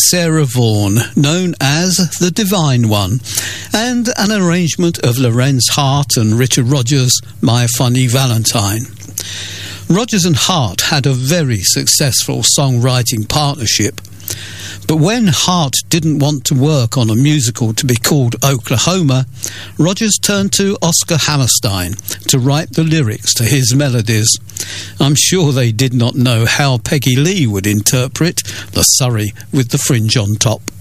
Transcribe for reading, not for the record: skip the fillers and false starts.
Sarah Vaughan, known as the Divine One, and an arrangement of Lorenz Hart and Richard Rodgers' My Funny Valentine. Rodgers and Hart had a very successful songwriting partnership, but when Hart didn't want to work on a musical to be called Oklahoma, Rodgers turned to Oscar Hammerstein to write the lyrics to his melodies. I'm sure they did not know how Peggy Lee would interpret the Surrey with the fringe on top.